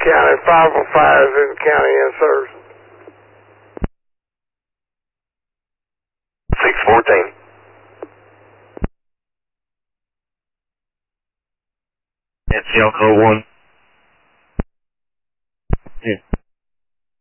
County, 505 is in the county, yes, sir. 614. NCL code 1. Yeah.